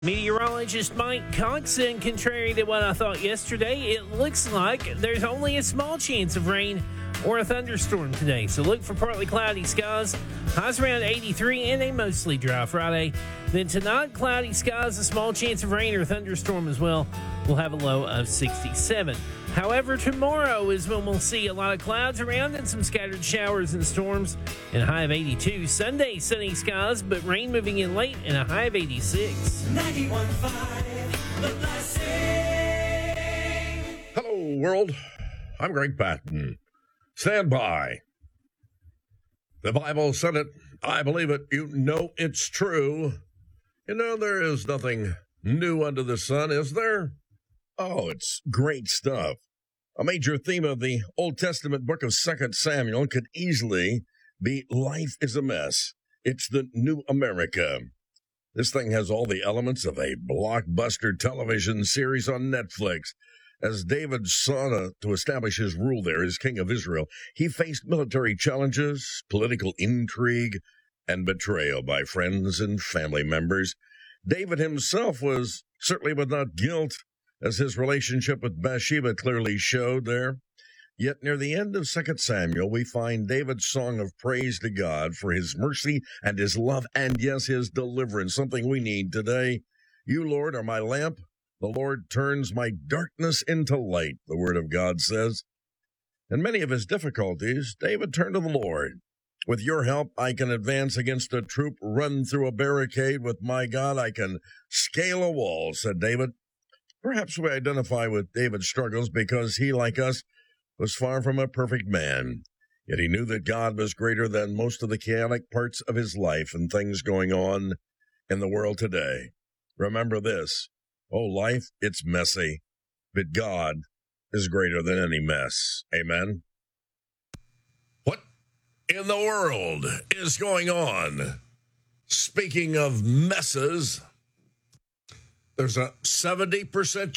Meteorologist Mike Cox, and contrary to what I thought yesterday, it looks like there's only a small chance of rain or a thunderstorm today. So look for partly cloudy skies, highs around 83, and a mostly dry Friday. Then tonight, cloudy skies, a small chance of rain or thunderstorm as well. We'll have a low of 67. However, tomorrow is when we'll see a lot of clouds around and some scattered showers and storms, and a high of 82. Sunday, sunny skies, but rain moving in late, and a high of 86. 91.5 The Blessing. Hello, world. I'm Greg Patton. Stand by. The Bible said it. I believe it. You know it's true. You know there is nothing new under the sun, is there? Oh, it's great stuff. A major theme of the Old Testament book of 2 Samuel could easily be life is a mess. It's the new America. This thing has all the elements of a blockbuster television series on Netflix. As David sought to establish his rule there as king of Israel, he faced military challenges, political intrigue, and betrayal by friends and family members. David himself was certainly without guilt, as his relationship with Bathsheba clearly showed there. Yet near the end of 2 Samuel, we find David's song of praise to God for his mercy and his love and, yes, his deliverance, something we need today. You, Lord, are my lamp. The Lord turns my darkness into light, the word of God says. In many of his difficulties, David turned to the Lord. With your help, I can advance against a troop, run through a barricade. With my God, I can scale a wall, said David. Perhaps we identify with David's struggles because he, like us, was far from a perfect man. Yet he knew that God was greater than most of the chaotic parts of his life and things going on in the world today. Remember this. Oh, life, it's messy, but God is greater than any mess. Amen. What in the world is going on? Speaking of messes, there's a 70%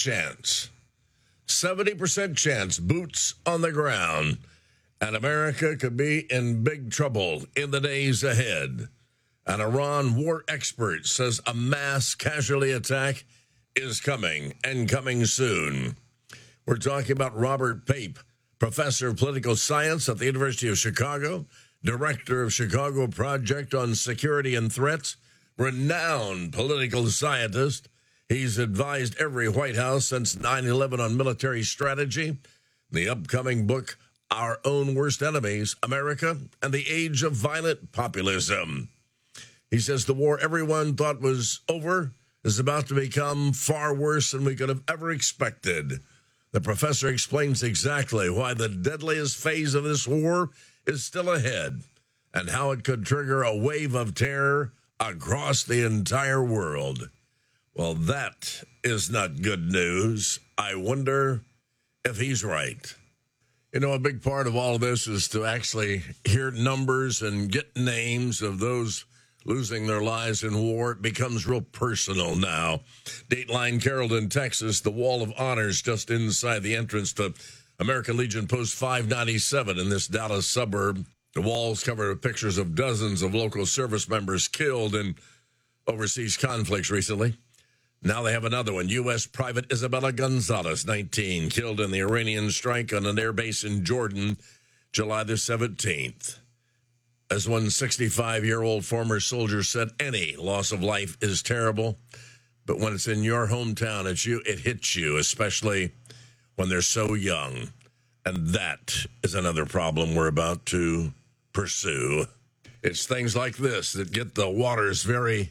chance, boots on the ground, and America could be in big trouble in the days ahead. An Iran war expert says a mass casualty attack is coming and coming soon. We're talking about Robert Pape, professor of political science at the University of Chicago, director of Chicago Project on Security and Threats, renowned political scientist. He's advised every White House since 9/11 on military strategy. The upcoming book, Our Own Worst Enemies, America and the Age of Violent Populism. He says the war everyone thought was over is about to become far worse than we could have ever expected. The professor explains exactly why the deadliest phase of this war is still ahead and how it could trigger a wave of terror across the entire world. Well, that is not good news. I wonder if he's right. You know, a big part of all of this is to actually hear numbers and get names of those losing their lives in war. It becomes real personal now. Dateline Carrollton, Texas, the Wall of Honors just inside the entrance to American Legion Post 597 in this Dallas suburb. The walls covered with pictures of dozens of local service members killed in overseas conflicts recently. Now they have another one. U.S. Private Isabella Gonzalez, 19, killed in the Iranian strike on an airbase in Jordan, July the 17th. As one 65-year-old former soldier said, any loss of life is terrible, but when it's in your hometown, it hits you, especially when they're so young. And that is another problem we're about to pursue. It's things like this that get the waters very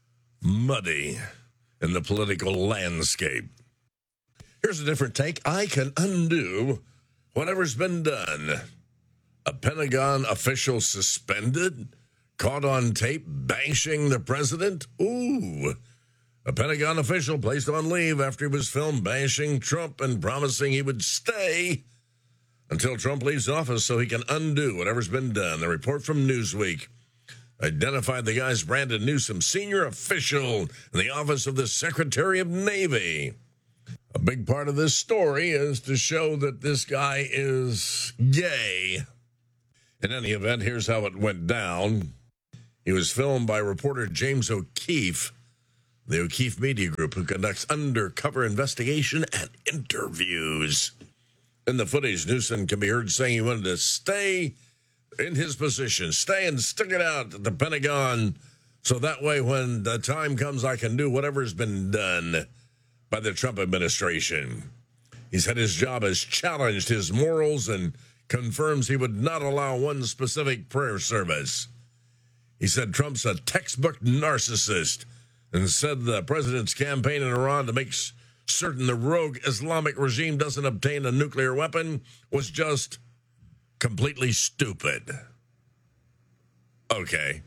muddy in the political landscape. Here's a different take. I can undo whatever's been done. A Pentagon official suspended, caught on tape bashing the president. Ooh. A Pentagon official placed on leave after he was filmed bashing Trump and promising he would stay until Trump leaves office so he can undo whatever's been done. The report from Newsweek identified the guy as Brandon Newsom, senior official in the office of the Secretary of Navy. A big part of this story is to show that this guy is gay. In any event, here's how it went down. He was filmed by reporter James O'Keefe the O'Keefe Media Group, who conducts undercover investigation and interviews. In the footage, Newsom can be heard saying he wanted to stay in his position, stay and stick it out at the Pentagon, so that way when the time comes, I can do whatever's been done by the Trump administration. He said his job has challenged his morals and confirms he would not allow one specific prayer service. He said Trump's a textbook narcissist and said the president's campaign in Iran to make certain the rogue Islamic regime doesn't obtain a nuclear weapon was just completely stupid. Okay.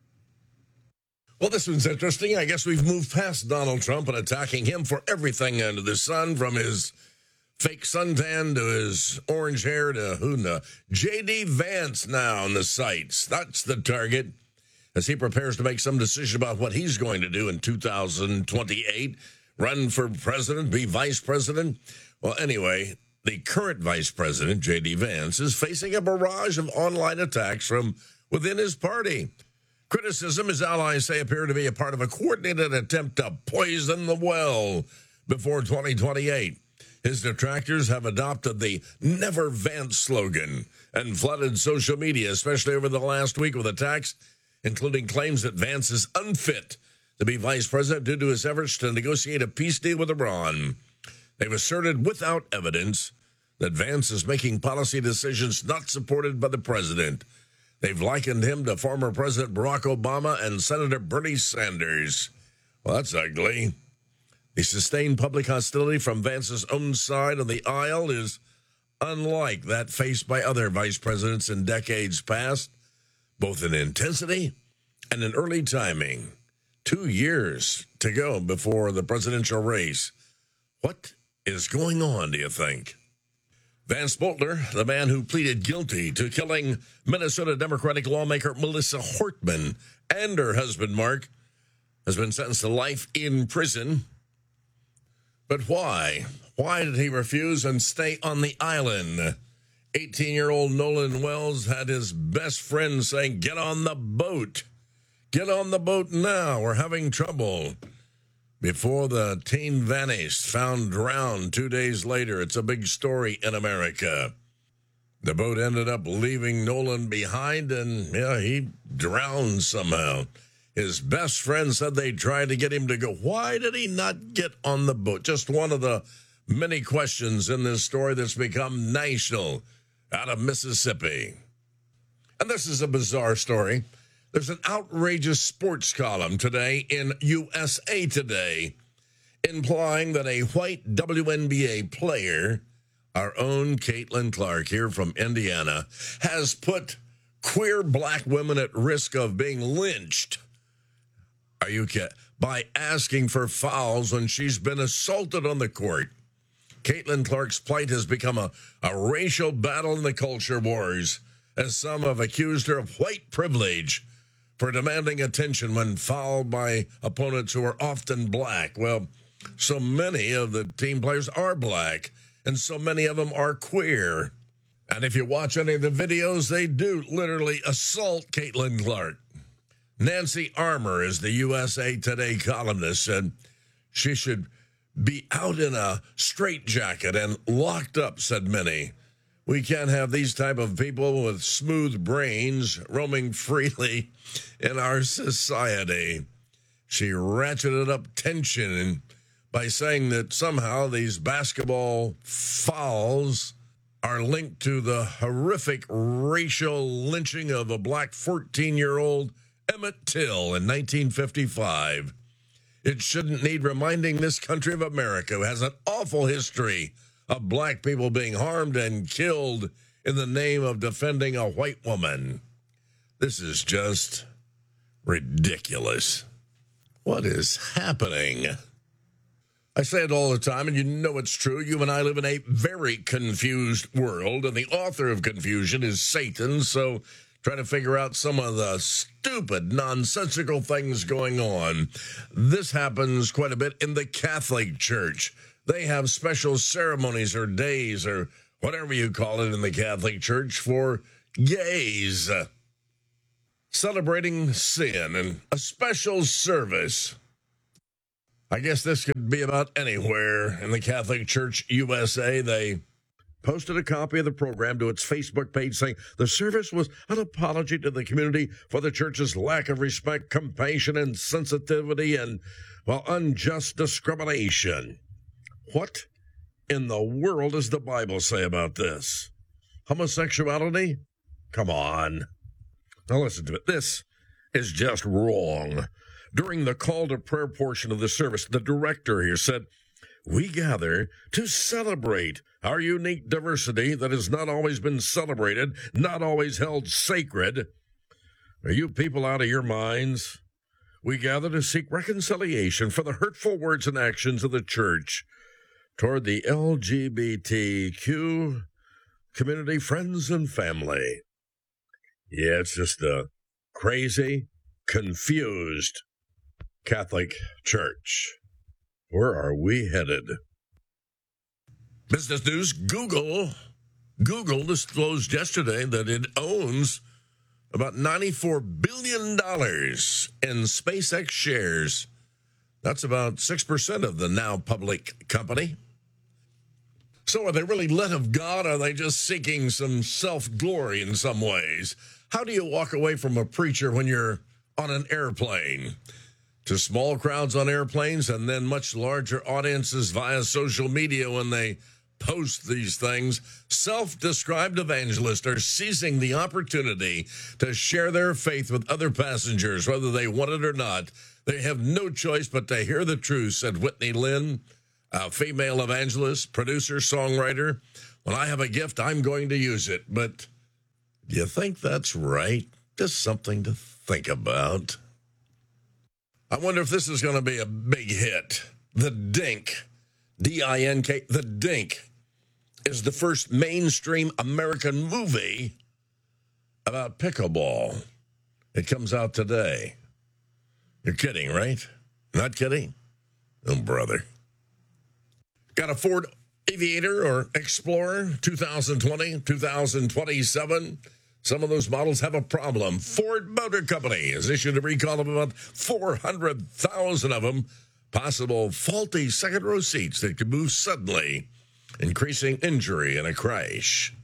Well, this one's interesting. I guess we've moved past Donald Trump and attacking him for everything under the sun, from his fake suntan to his orange hair to who knows. J.D. Vance now on the sights. That's the target as he prepares to make some decision about what he's going to do in 2028. Run for president, be vice president. Well, anyway, the current vice president, J.D. Vance, is facing a barrage of online attacks from within his party. Criticism his allies say appear to be a part of a coordinated attempt to poison the well before 2028. His detractors have adopted the Never Vance slogan and flooded social media, especially over the last week, with attacks, including claims that Vance is unfit to be vice president due to his efforts to negotiate a peace deal with Iran. They've asserted without evidence that Vance is making policy decisions not supported by the president. They've likened him to former President Barack Obama and Senator Bernie Sanders. Well, that's ugly. The sustained public hostility from Vance's own side of the aisle is unlike that faced by other vice presidents in decades past, both in intensity and in early timing. 2 years to go before the presidential race. What is going on, do you think? Vance Boltner, the man who pleaded guilty to killing Minnesota Democratic lawmaker Melissa Hortman and her husband Mark, has been sentenced to life in prison. But why? Why did he refuse and stay on the island? 18-year-old Nolan Wells had his best friend saying, "Get on the boat. Get on the boat now. We're having trouble." Before the teen vanished, found drowned 2 days later. It's a big story in America. The boat ended up leaving Nolan behind, and he drowned somehow. His best friend said they tried to get him to go. Why did he not get on the boat? Just one of the many questions in this story that's become national out of Mississippi. And this is a bizarre story. There's an outrageous sports column today in USA Today implying that a white WNBA player, our own Caitlin Clark here from Indiana, has put queer black women at risk of being lynched. Are you kidding? By asking for fouls when she's been assaulted on the court. Caitlin Clark's plight has become a racial battle in the culture wars, as some have accused her of white privilege for demanding attention when fouled by opponents who are often black. Well, so many of the team players are black, and so many of them are queer. And if you watch any of the videos, they do literally assault Caitlin Clark. Nancy Armour is the USA Today columnist, and she should be out in a straitjacket and locked up, said many. We can't have these type of people with smooth brains roaming freely in our society. She ratcheted up tension by saying that somehow these basketball fouls are linked to the horrific racial lynching of a black 14-year-old Emmett Till in 1955. It shouldn't need reminding this country of America, who has an awful history of black people being harmed and killed in the name of defending a white woman. This is just ridiculous. What is happening? I say it all the time, and you know it's true. You and I live in a very confused world, and the author of confusion is Satan, so try to figure out some of the stupid, nonsensical things going on. This happens quite a bit in the Catholic Church. They have special ceremonies or days or whatever you call it in the Catholic Church for gays, celebrating sin and a special service. I guess this could be about anywhere in the Catholic Church USA. They posted a copy of the program to its Facebook page saying the service was an apology to the community for the church's lack of respect, compassion, and sensitivity, and, well, unjust discrimination. What in the world does the Bible say about this? Homosexuality? Come on. Now listen to it. This is just wrong. During the call to prayer portion of the service, the director here said, "We gather to celebrate our unique diversity that has not always been celebrated, not always held sacred." Are you people out of your minds? We gather to seek reconciliation for the hurtful words and actions of the church toward the LGBTQ community, friends, and family. Yeah, it's just a crazy, confused Catholic Church. Where are we headed? Business news, Google disclosed yesterday that it owns about $94 billion in SpaceX shares. That's about 6% of the now public company. So are they really led of God, or are they just seeking some self-glory in some ways? How do you walk away from a preacher when you're on an airplane? To small crowds on airplanes and then much larger audiences via social media when they post these things, self-described evangelists are seizing the opportunity to share their faith with other passengers, whether they want it or not. They have no choice but to hear the truth, said Whitney Lynn, a female evangelist, producer, songwriter. When I have a gift, I'm going to use it. But do you think that's right? Just something to think about. I wonder if this is going to be a big hit. The Dink, D-I-N-K, The Dink is the first mainstream American movie about pickleball. It comes out today. You're kidding, right? Not kidding? Oh, brother. Got a Ford Aviator or Explorer 2020, 2027? Some of those models have a problem. Ford Motor Company has issued a recall of about 400,000 of them. Possible faulty second-row seats that could move suddenly, increasing injury in a crash.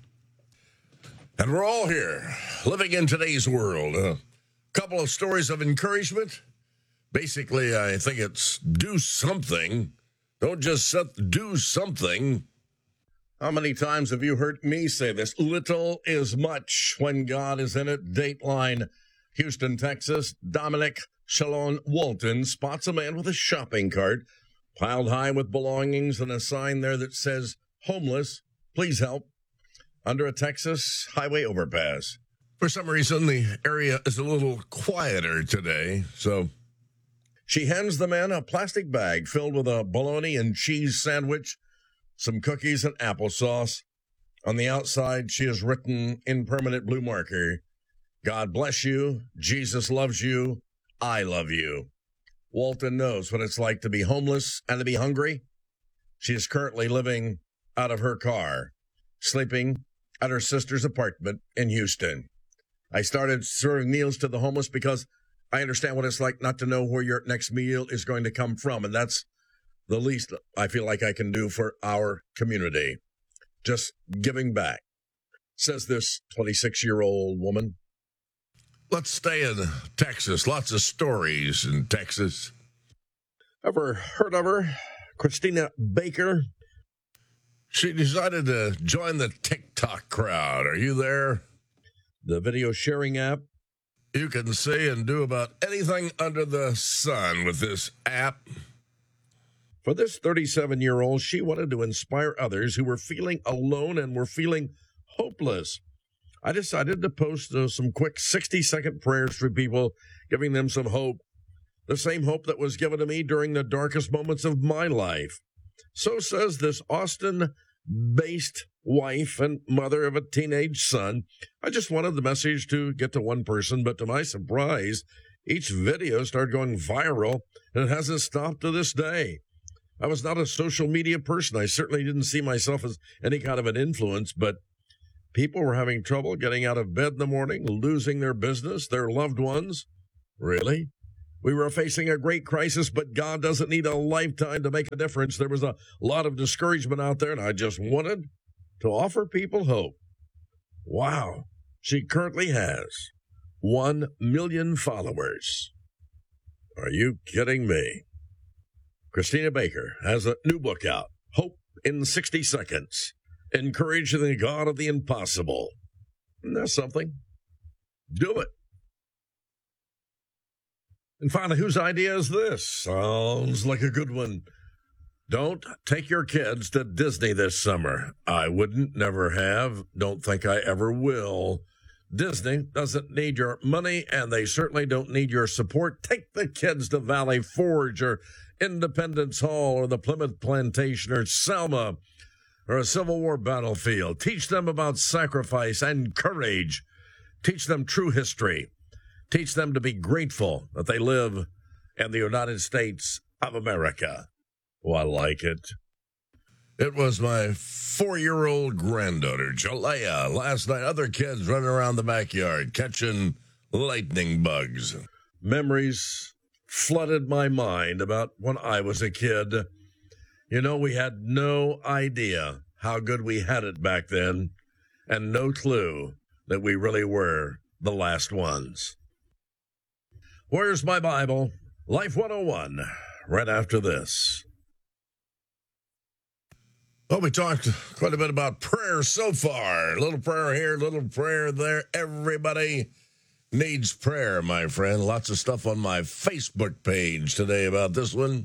And we're all here, living in today's world. A couple of stories of encouragement. Basically, I think it's do something. Don't just do something. How many times have you heard me say this? Little is much when God is in it. Dateline, Houston, Texas. Dominic Shalon Walton spots a man with a shopping cart piled high with belongings and a sign there that says, "Homeless, please help," under a Texas highway overpass. For some reason, the area is a little quieter today, so she hands the man a plastic bag filled with a bologna and cheese sandwich, some cookies and applesauce. On the outside, she has written in permanent blue marker, "God bless you, Jesus loves you, I love you." Walton knows what it's like to be homeless and to be hungry. She is currently living out of her car, sleeping at her sister's apartment in Houston. I started serving meals to the homeless because I understand what it's like not to know where your next meal is going to come from, and that's the least I feel like I can do for our community. Just giving back, says this 26-year-old woman. Let's stay in Texas. Lots of stories in Texas. Ever heard of her? Christina Baker. She decided to join the TikTok crowd. Are you there? The video sharing app. You can say and do about anything under the sun with this app. For this 37-year-old, she wanted to inspire others who were feeling alone and were feeling hopeless. I decided to post some quick 60-second prayers for people, giving them some hope, the same hope that was given to me during the darkest moments of my life. So says this Austin-based wife and mother of a teenage son. I just wanted the message to get to one person, but to my surprise, each video started going viral, and it hasn't stopped to this day. I was not a social media person. I certainly didn't see myself as any kind of an influence, but people were having trouble getting out of bed in the morning, losing their business, their loved ones. Really? We were facing a great crisis, but God doesn't need a lifetime to make a difference. There was a lot of discouragement out there, and I just wanted to offer people hope. Wow. She currently has 1 million followers. Are you kidding me? Christina Baker has a new book out, Hope in 60 Seconds, Encouraging the God of the Impossible. Isn't that something? Do it. And finally, whose idea is this? Sounds like a good one. Don't take your kids to Disney this summer. I wouldn't, never have, don't think I ever will. Disney doesn't need your money, and they certainly don't need your support. Take the kids to Valley Forge or Independence Hall or the Plymouth Plantation or Selma or a Civil War battlefield. Teach them about sacrifice and courage. Teach them true history. Teach them to be grateful that they live in the United States of America. Oh, I like it. It was my 4-year-old granddaughter, Jalea, last night. Other kids running around the backyard catching lightning bugs. Memories flooded my mind about when I was a kid. You know, we had no idea how good we had it back then, and no clue that we really were the last ones. Where's my Bible? Life 101, right after this. Well, we talked quite a bit about prayer so far. A little prayer here, a little prayer there. Everybody needs prayer, my friend. Lots of stuff on my Facebook page today about this one.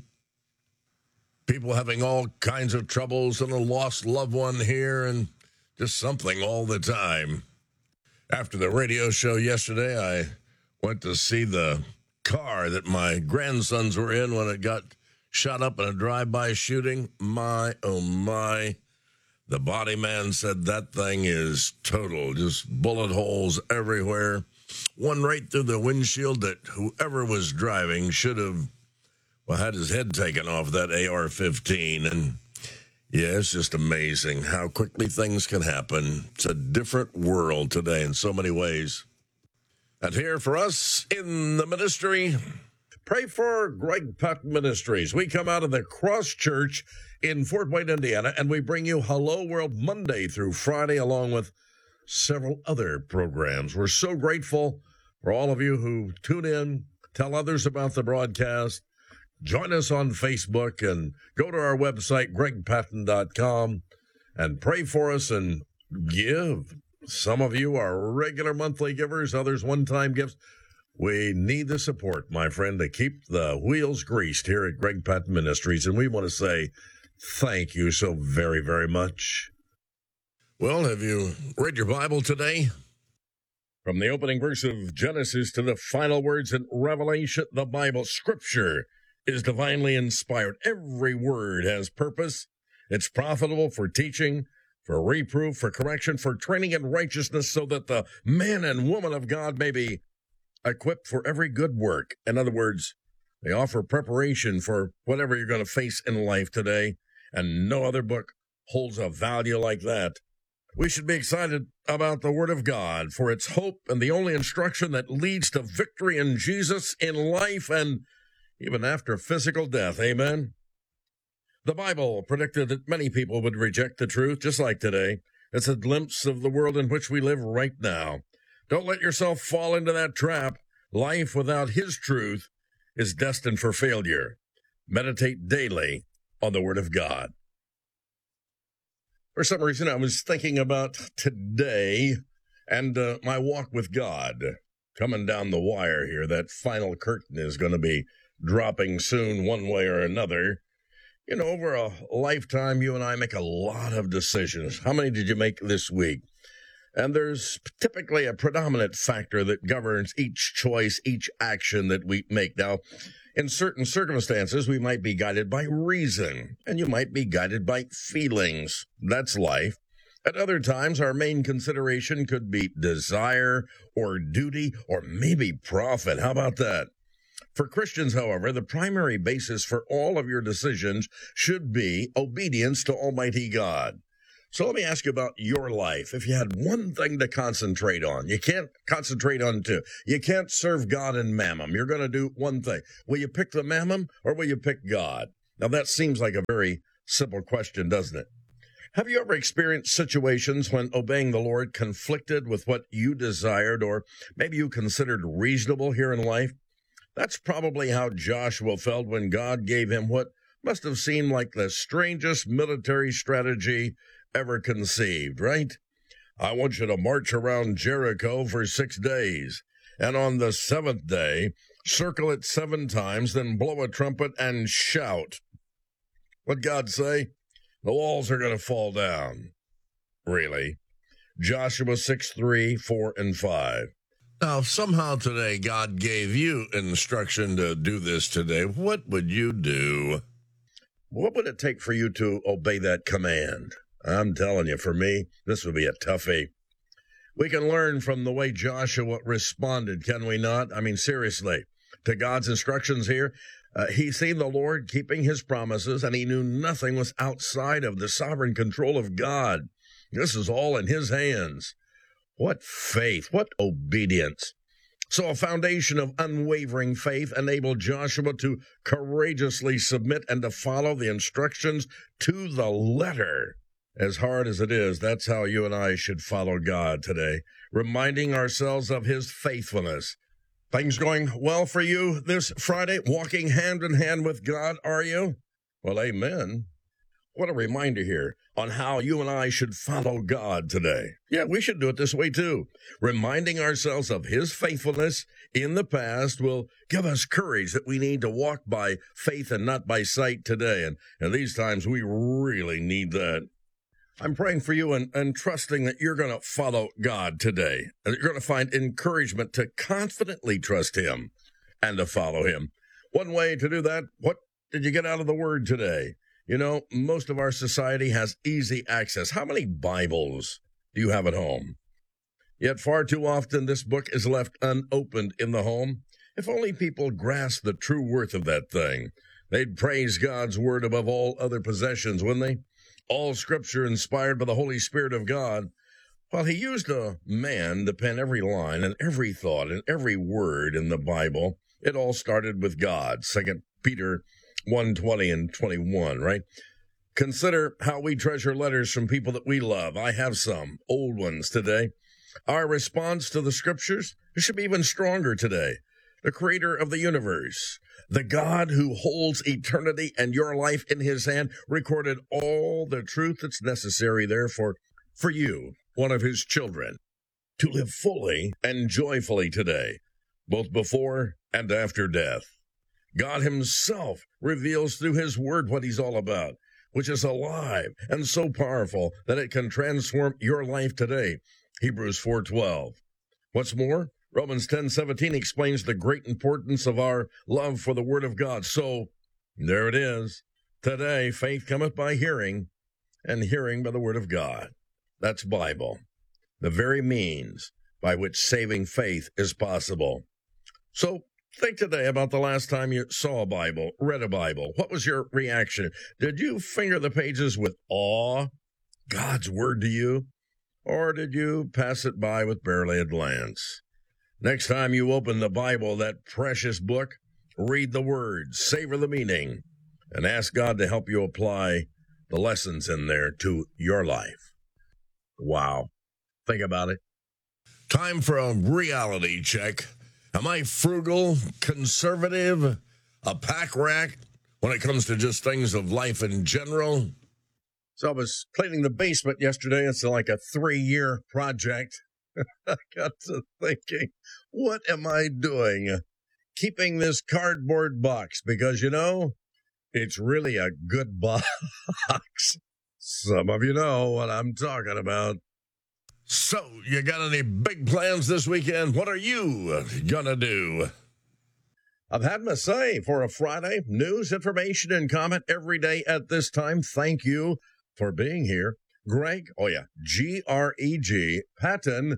People having all kinds of troubles and a lost loved one here and just something all the time. After the radio show yesterday, I went to see the car that my grandsons were in when it got shot up in a drive-by shooting. My, oh my. The body man said that thing is total, just bullet holes everywhere. One right through the windshield that whoever was driving should have, well, had his head taken off that AR-15. And yeah, it's just amazing how quickly things can happen. It's a different world today in so many ways. And here for us in the ministry, pray for Greg Patton Ministries. We come out of the Cross Church in Fort Wayne, Indiana, and we bring you Hello World Monday through Friday, along with several other programs. We're so grateful for all of you who tune in, tell others about the broadcast, join us on Facebook, and go to our website, gregpatton.com, and pray for us and give. Some of you are regular monthly givers, others one-time gifts. We need the support, my friend, to keep the wheels greased here at Greg Patton Ministries, and we want to say thank you so very, very much. Well, have you read your Bible today? From the opening verse of Genesis to the final words in Revelation, the Bible, Scripture, is divinely inspired. Every word has purpose. It's profitable for teaching, for reproof, for correction, for training in righteousness, so that the man and woman of God may be equipped for every good work. In other words, they offer preparation for whatever you're going to face in life today, and no other book holds a value like that. We should be excited about the Word of God, for its hope and the only instruction that leads to victory in Jesus in life and even after physical death. Amen? The Bible predicted that many people would reject the truth, just like today. It's a glimpse of the world in which we live right now. Don't let yourself fall into that trap. Life without His truth is destined for failure. Meditate daily on the Word of God. For some reason, I was thinking about today and my walk with God. Coming down the wire here, that final curtain is going to be dropping soon one way or another. You know, over a lifetime, you and I make a lot of decisions. How many did you make this week? And there's typically a predominant factor that governs each choice, each action that we make. Now, in certain circumstances, we might be guided by reason, and you might be guided by feelings. That's life. At other times, our main consideration could be desire or duty or maybe profit. How about that? For Christians, however, the primary basis for all of your decisions should be obedience to Almighty God. So let me ask you about your life. If you had one thing to concentrate on, you can't concentrate on two. You can't serve God and mammon. You're going to do one thing. Will you pick the mammon or will you pick God? Now, that seems like a very simple question, doesn't it? Have you ever experienced situations when obeying the Lord conflicted with what you desired or maybe you considered reasonable here in life? That's probably how Joshua felt when God gave him what must have seemed like the strangest military strategy ever conceived, right? I want you to march around Jericho for 6 days, and on the 7th day, circle it 7 times, then blow a trumpet and shout. What'd God say? The walls are going to fall down. Really? Joshua 6:3, 4, and 5. Now, if somehow today God gave you instruction to do this today, what would you do? What would it take for you to obey that command? I'm telling you, for me, this would be a toughie. We can learn from the way Joshua responded, can we not? I mean, seriously, to God's instructions here. He seen the Lord keeping his promises, and he knew nothing was outside of the sovereign control of God. This is all in his hands. What faith, what obedience. So a foundation of unwavering faith enabled Joshua to courageously submit and to follow the instructions to the letter. As hard as it is, that's how you and I should follow God today, reminding ourselves of his faithfulness. Things going well for you this Friday? Walking hand in hand with God, are you? Well, amen. What a reminder here on how you and I should follow God today. Yeah, we should do it this way too. Reminding ourselves of his faithfulness in the past will give us courage that we need to walk by faith and not by sight today. And these times we really need that. I'm praying for you and trusting that you're going to follow God today. And you're going to find encouragement to confidently trust him and to follow him. One way to do that, what did you get out of the word today? You know, most of our society has easy access. How many Bibles do you have at home? Yet far too often this book is left unopened in the home. If only people grasp the true worth of that thing, they'd praise God's word above all other possessions, wouldn't they? All scripture inspired by the Holy Spirit of God. While he used a man to pen every line and every thought and every word in the Bible, it all started with God. 2 Peter 1:20 and 21, right? Consider how we treasure letters from people that we love. I have some old ones today. Our response to the scriptures should be even stronger today. The creator of the universe, the God who holds eternity and your life in his hand, recorded all the truth that's necessary, therefore, for you, one of his children, to live fully and joyfully today, both before and after death. God himself reveals through his word what he's all about, which is alive and so powerful that it can transform your life today. Hebrews 4:12. What's more, Romans 10:17 explains the great importance of our love for the word of God. So, there it is. Today, faith cometh by hearing, and hearing by the word of God. That's Bible, the very means by which saving faith is possible. So, think today about the last time you saw a Bible, read a Bible. What was your reaction? Did you finger the pages with awe, God's word to you? Or did you pass it by with barely a glance? Next time you open the Bible, that precious book, read the words, savor the meaning, and ask God to help you apply the lessons in there to your life. Wow. Think about it. Time for a reality check. Am I frugal, conservative, a pack rat when it comes to just things of life in general? So I was cleaning the basement yesterday. It's like a 3-year project. I got to thinking, what am I doing? Keeping this cardboard box because, you know, it's really a good box. Some of you know what I'm talking about. So, you got any big plans this weekend? What are you gonna do? I've had my say for a Friday. News, information, and comment every day at this time. Thank you for being here. Greg, Greg, Patten,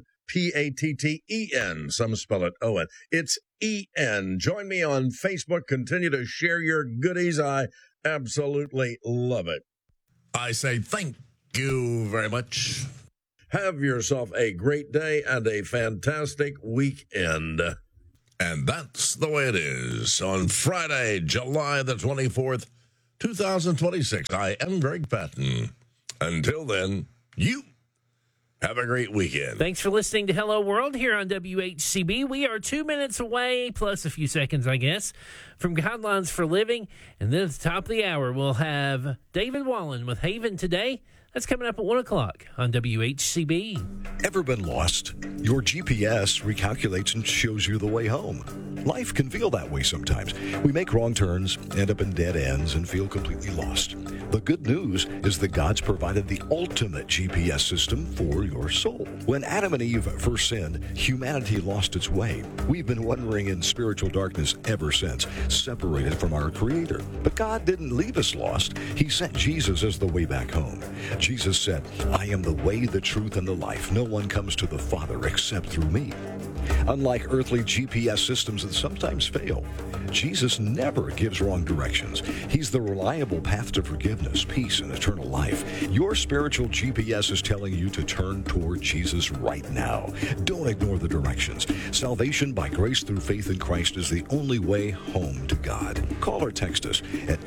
Patten. Some spell it O-N. It's E-N. Join me on Facebook. Continue to share your goodies. I absolutely love it. I say thank Thank you very much. Have yourself a great day and a fantastic weekend. And that's the way it is on Friday, July the 24th, 2026. I am Greg Patton. Until then, you have a great weekend. Thanks for listening to Hello World here on WHCB. We are 2 minutes away, plus a few seconds, I guess, from Guidelines for Living. And then at the top of the hour, we'll have David Wallen with Haven Today. That's coming up at 1 o'clock on WHCB. Ever been lost? Your GPS recalculates and shows you the way home. Life can feel that way sometimes. We make wrong turns, end up in dead ends, and feel completely lost. The good news is that God's provided the ultimate GPS system for your soul. When Adam and Eve first sinned, humanity lost its way. We've been wandering in spiritual darkness ever since, separated from our Creator. But God didn't leave us lost. He sent Jesus as the way back home. Jesus said, "I am the way, the truth, and the life. No one comes to the Father except through me." Unlike earthly GPS systems that sometimes fail, Jesus never gives wrong directions. He's the reliable path to forgiveness, peace, and eternal life. Your spiritual GPS is telling you to turn toward Jesus right now. Don't ignore the directions. Salvation by grace through faith in Christ is the only way home to God. Call or text us at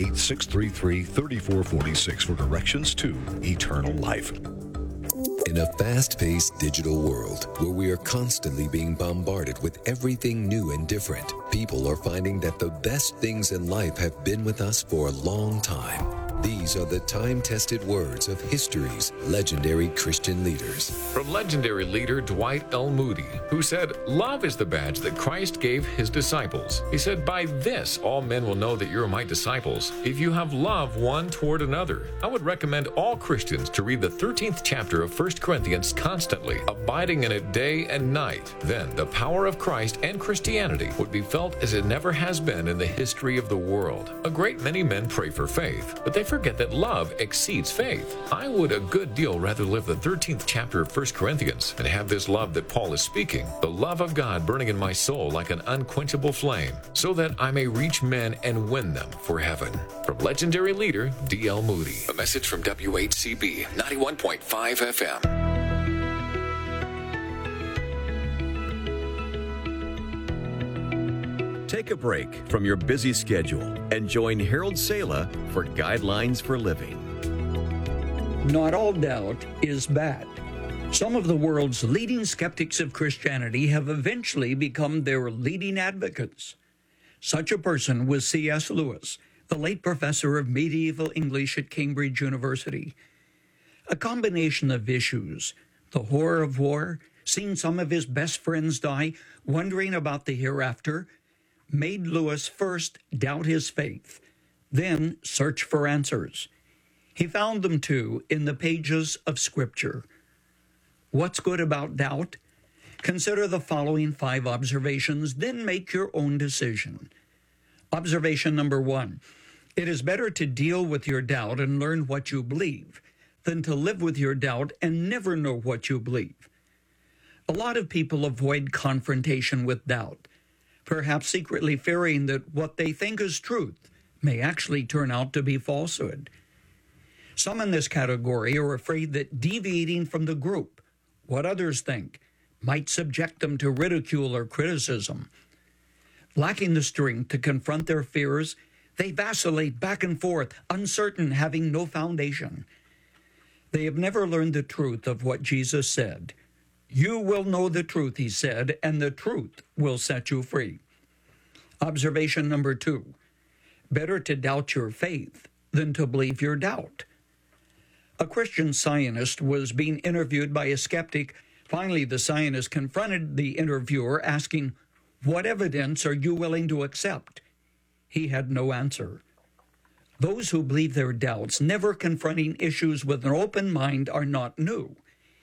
888-633-3446 for directions to eternal life. In a fast-paced digital world where we are constantly being bombarded with everything new and different, people are finding that the best things in life have been with us for a long time. These are the time-tested words of history's legendary Christian leaders. From legendary leader Dwight L. Moody, who said, "Love is the badge that Christ gave his disciples." He said, "By this all men will know that you are my disciples, if you have love one toward another." I would recommend all Christians to read the 13th chapter of 1 Corinthians constantly, abiding in it day and night. Then the power of Christ and Christianity would be felt as it never has been in the history of the world. A great many men pray for faith, but they forget that love exceeds faith. I would a good deal rather live the 13th chapter of 1 Corinthians and have this love that Paul is speaking, the love of God burning in my soul like an unquenchable flame, so that I may reach men and win them for heaven. From legendary leader D.L. Moody. A message from WHCB 91.5 FM. Take a break from your busy schedule and join Harold Sala for Guidelines for Living. Not all doubt is bad. Some of the world's leading skeptics of Christianity have eventually become their leading advocates. Such a person was C.S. Lewis, the late professor of medieval English at Cambridge University. A combination of issues, the horror of war, seeing some of his best friends die, wondering about the hereafter, made Lewis first doubt his faith, then search for answers. He found them, too, in the pages of Scripture. What's good about doubt? Consider the following 5 observations, then make your own decision. Observation number 1. It is better to deal with your doubt and learn what you believe than to live with your doubt and never know what you believe. A lot of people avoid confrontation with doubt, perhaps secretly fearing that what they think is truth may actually turn out to be falsehood. Some in this category are afraid that deviating from the group, what others think, might subject them to ridicule or criticism. Lacking the strength to confront their fears, they vacillate back and forth, uncertain, having no foundation. They have never learned the truth of what Jesus said. "You will know the truth," he said, "and the truth will set you free." Observation number 2. Better to doubt your faith than to believe your doubt. A Christian Zionist was being interviewed by a skeptic. Finally, the Zionist confronted the interviewer, asking, "What evidence are you willing to accept?" He had no answer. Those who believe their doubts, never confronting issues with an open mind, are not new.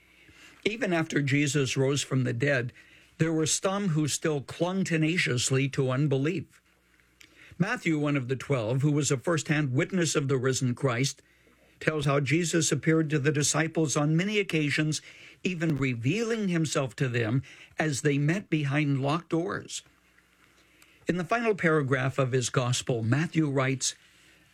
Even after Jesus rose from the dead, there were some who still clung tenaciously to unbelief. Matthew, one of the 12, who was a first-hand witness of the risen Christ, tells how Jesus appeared to the disciples on many occasions, even revealing himself to them as they met behind locked doors. In the final paragraph of his gospel, Matthew writes,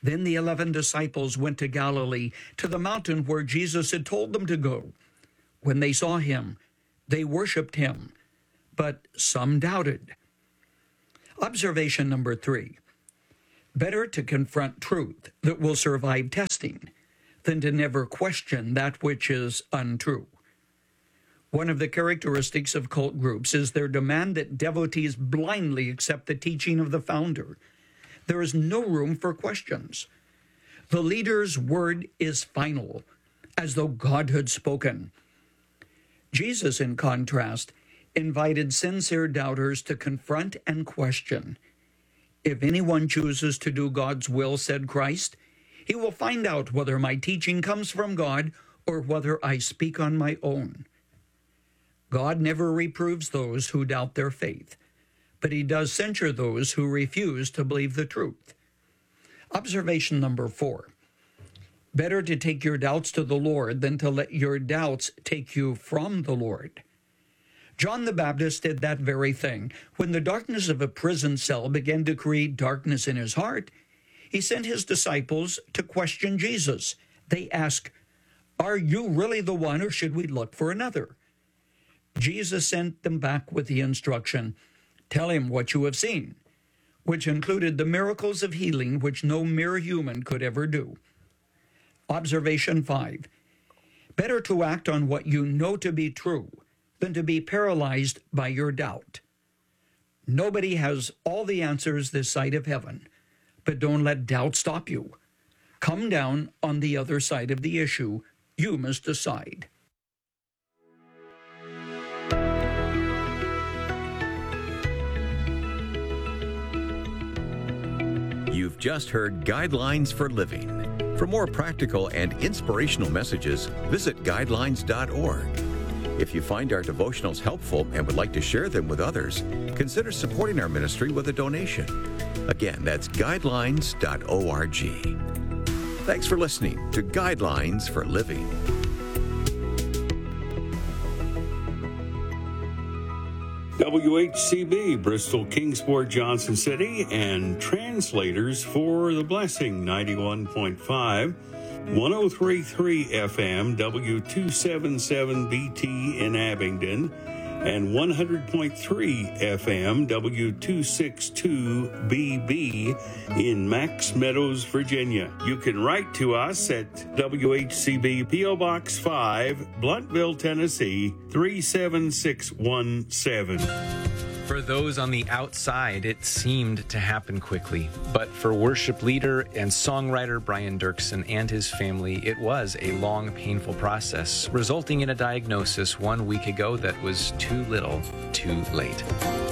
Then the 11 disciples went to Galilee, to the mountain where Jesus had told them to go. When they saw him, they worshipped him, but some doubted. Observation number 3. Better to confront truth that will survive testing than to never question that which is untrue. One of the characteristics of cult groups is their demand that devotees blindly accept the teaching of the founder. There is no room for questions. The leader's word is final, as though God had spoken. Jesus, in contrast, invited sincere doubters to confront and question. If anyone chooses to do God's will, said Christ, he will find out whether my teaching comes from God or whether I speak on my own. God never reproves those who doubt their faith, but he does censure those who refuse to believe the truth. Observation number 4. Better to take your doubts to the Lord than to let your doubts take you from the Lord. John the Baptist did that very thing. When the darkness of a prison cell began to create darkness in his heart, he sent his disciples to question Jesus. They asked, "Are you really the one, or should we look for another?" Jesus sent them back with the instruction, "Tell him what you have seen," which included the miracles of healing which no mere human could ever do. Observation 5. Better to act on what you know to be true than to be paralyzed by your doubt. Nobody has all the answers this side of heaven, but don't let doubt stop you. Come down on the other side of the issue. You must decide. You've just heard Guidelines for Living. For more practical and inspirational messages, visit guidelines.org. If you find our devotionals helpful and would like to share them with others, consider supporting our ministry with a donation. Again, that's guidelines.org. Thanks for listening to Guidelines for Living. WHCB, Bristol, Kingsport, Johnson City, and translators for The Blessing, 91.5, 103.3 FM, W277BT in Abingdon, and 100.3 FM, W262BB in Max Meadows, Virginia. You can write to us at WHCB P.O. Box 5, Blunteville, Tennessee, 37617. For those on the outside, it seemed to happen quickly. But for worship leader and songwriter Brian Dirksen and his family, it was a long, painful process, resulting in a diagnosis 1 week ago that was too little, too late.